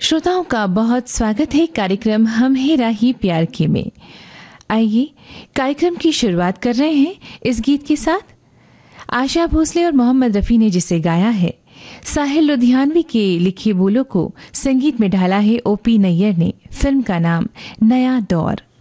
श्रोताओं का बहुत स्वागत है कार्यक्रम हम हैं राही प्यार के में। आइए कार्यक्रम की शुरुआत कर रहे हैं इस गीत के साथ। आशा भोसले और मोहम्मद रफ़ी ने जिसे गाया है, साहिल लुधियानवी के लिखे बोलों को संगीत में ढाला है ओपी नैयर ने। फिल्म का नाम नया दौर।